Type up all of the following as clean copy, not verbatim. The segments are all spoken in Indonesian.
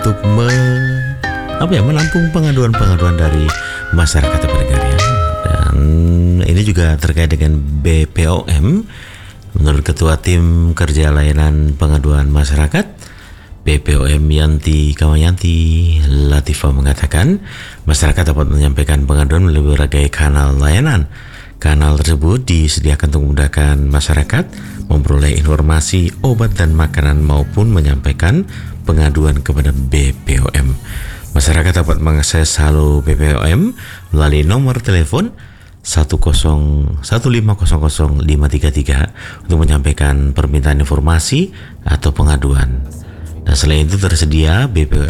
untuk menampung pengaduan-pengaduan dari masyarakat pendengar ya. Dan ini juga terkait dengan BPOM. Menurut Ketua Tim Kerja Layanan Pengaduan Masyarakat BPOM Yanti Kamayanti Latifah mengatakan masyarakat dapat menyampaikan pengaduan melalui berbagai kanal layanan. Kanal tersebut disediakan untuk memudahkan masyarakat memperoleh informasi, obat dan makanan maupun menyampaikan pengaduan kepada BPOM. Masyarakat dapat mengakses Halo BPOM melalui nomor telepon 101500533 untuk menyampaikan permintaan informasi atau pengaduan. Dan selain itu tersedia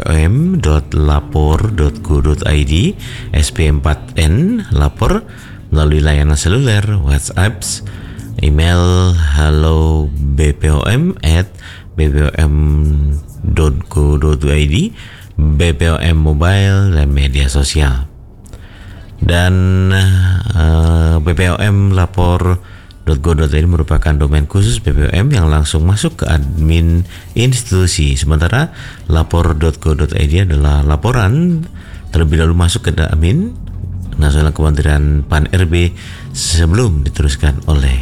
bpom.lapor.go.id SP4N lapor melalui layanan seluler, WhatsApp, email halo.bpom@bpom.go.id, BPOM Mobile dan media sosial. Dan BPOM lapor.go.id merupakan domain khusus BPOM yang langsung masuk ke admin institusi, sementara lapor.go.id adalah laporan terlebih dahulu masuk ke admin Nasional Kementerian Pan RB sebelum diteruskan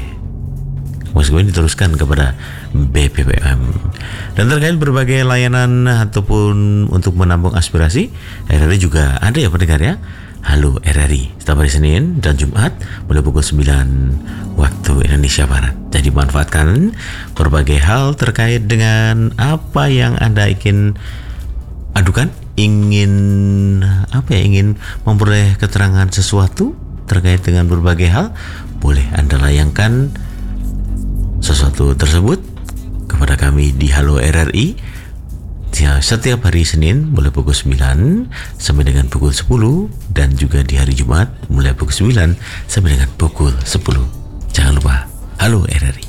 kepada BPOM. Dan terkait berbagai layanan ataupun untuk menampung aspirasi, RRI juga ada ya pendengar ya. Halo RRI, setiap hari Senin dan Jumat mulai pukul 9 waktu Indonesia Barat. Jadi manfaatkan berbagai hal terkait dengan apa yang Anda ingin adukan, ingin memperoleh keterangan sesuatu terkait dengan berbagai hal, boleh Anda layangkan sesuatu tersebut kepada kami di Halo RRI. Setiap hari Senin mulai pukul 9 sampai dengan pukul 10 dan juga di hari Jumat mulai pukul 9 sampai dengan pukul 10. Jangan lupa Halo RRI.